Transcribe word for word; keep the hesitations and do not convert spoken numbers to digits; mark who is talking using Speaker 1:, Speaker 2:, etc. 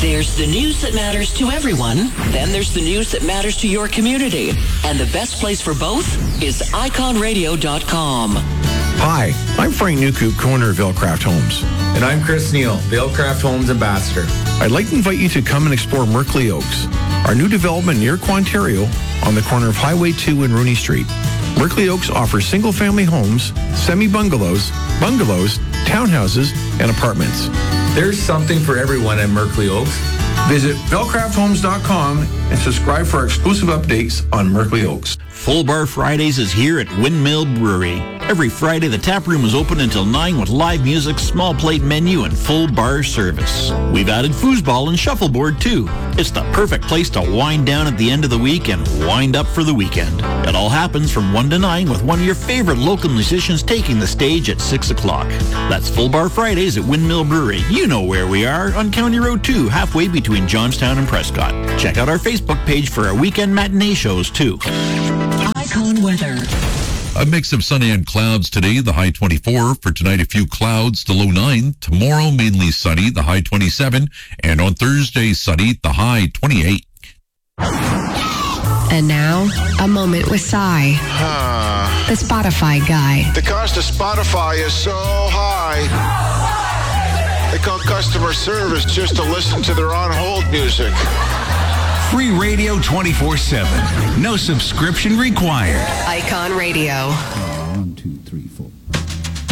Speaker 1: There's the news that matters to everyone. Then there's the news that matters to your community. And the best place for both is icon radio dot com.
Speaker 2: Hi, I'm Frank Newcoop, co-owner of Vailcraft Homes.
Speaker 3: And I'm Chris Neal, Vailcraft Homes Ambassador.
Speaker 2: I'd like to invite you to come and explore Merkley Oaks, our new development near Quantario on the corner of Highway two and Rooney Street. Merkley Oaks offers single-family homes, semi-bungalows, bungalows, townhouses, and apartments.
Speaker 3: There's something for everyone at Merkley Oaks.
Speaker 2: Visit vailcraft homes dot com and subscribe for our exclusive updates on Merkley Oaks.
Speaker 4: Full Bar Fridays is here at Windmill Brewery. Every Friday, the tap room is open until nine with live music, small plate menu, and full bar service. We've added foosball and shuffleboard, too. It's the perfect place to wind down at the end of the week and wind up for the weekend. It all happens from one to nine with one of your favorite local musicians taking the stage at six o'clock. That's Full Bar Fridays at Windmill Brewery. You know where we are, on County Road two, halfway between Johnstown and Prescott. Check out our Facebook page for our weekend matinee shows, too.
Speaker 1: Icon weather.
Speaker 5: A mix of sunny and clouds today, the high twenty-four. For tonight, a few clouds, the low nine. Tomorrow, mainly sunny, the high twenty-seven. And on Thursday, sunny, the high twenty-eight.
Speaker 6: And now, a moment with Cy,
Speaker 7: Uh,
Speaker 6: the Spotify guy.
Speaker 7: the cost of Spotify is so high. They call customer service just to listen to their on-hold music.
Speaker 8: Free radio twenty-four seven. No subscription required.
Speaker 6: Icon Radio.
Speaker 8: One, two, three, four.